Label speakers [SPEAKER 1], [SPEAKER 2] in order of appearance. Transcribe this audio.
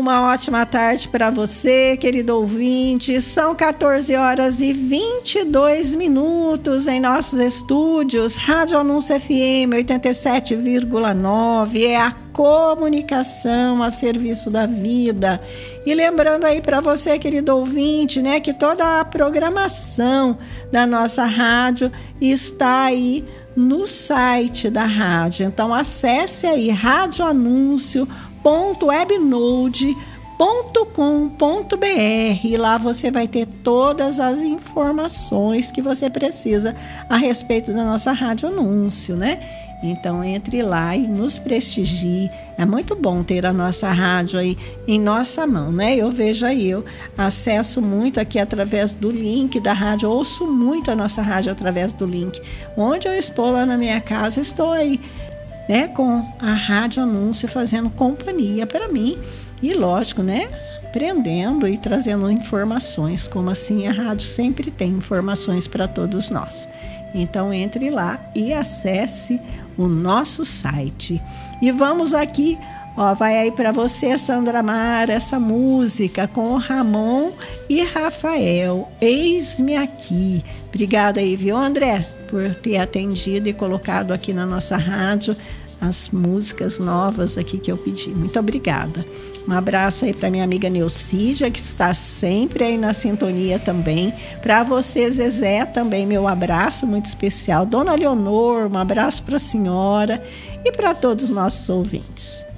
[SPEAKER 1] Uma ótima tarde para você, querido ouvinte. São 14 horas e 22 minutos em nossos estúdios. Rádio Anúncio FM 87,9 é a comunicação a serviço da vida. E lembrando aí para você, querido ouvinte, né, que toda a programação da nossa rádio está aí no site da rádio. Então acesse aí radioanúncio.webnode.com.br e lá você vai ter todas as informações que você precisa a respeito da nossa Rádio Anúncio, né? Então entre lá e nos prestigie. É muito bom ter a nossa rádio aí em nossa mão, né? Eu vejo aí, eu acesso muito aqui através do link da rádio, ouço muito a nossa rádio através do link. Onde eu estou lá na minha casa, estou aí, né, com a Rádio Anúncio fazendo companhia para mim e lógico, né, aprendendo e trazendo informações, como assim a rádio sempre tem informações para todos nós. Então entre lá e acesse o nosso site. E vamos aqui, ó, vai aí para você, Sandra Mara, essa música com o Ramon e Rafael, Eis-me Aqui. Obrigada aí, viu, André, por ter atendido e colocado aqui na nossa rádio as músicas novas aqui que eu pedi. Muito obrigada. Um abraço aí para minha amiga Neucídia, que está sempre aí na sintonia também. Para você, Zezé, também meu abraço muito especial. Dona Leonor, um abraço para a senhora e para todos os nossos ouvintes.